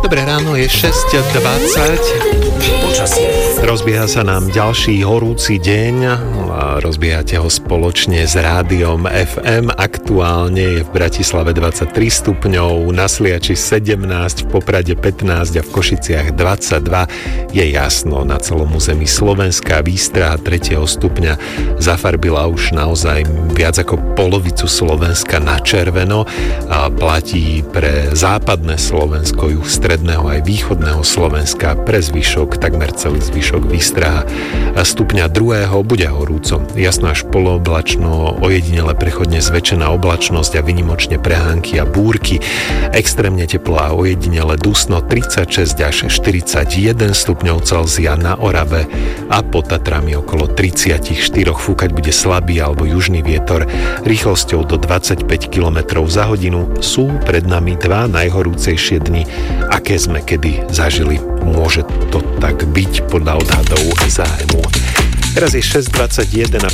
Dobré ráno, je 6:20. Počasie. Rozbieha sa nám ďalší horúci deň a rozbiehate ho spoločne s rádiom FM. Aktuálne je v Bratislave 23 stupňov, na Sliači 17, v Poprade 15 a v Košiciach 22. Je jasno na celom území Slovenska. Výstraha 3. stupňa zafarbila už naozaj viac ako polovicu Slovenska na červeno a platí pre západné Slovensko, juh stredného aj východného Slovenska, pre zvyšok, takmer celý zvyšok výstraha stupňa 2. bude horúco. Jasno až polooblačno, ojedinele prechodne zväčšená oblačnosť a vynimočne prehánky a búrky. Extrémne teplo a ojedinele dusno 36 až 41 stupňov Celzia na Orave a pod Tatrami okolo 34. Fúkať bude slabý alebo južný vietor rýchlosťou do 25 km za hodinu. Sú pred nami dva najhorúcejšie dni, aké sme kedy zažili. Môže to tak byť podľa odhadov zájmu. Teraz je 6:21 a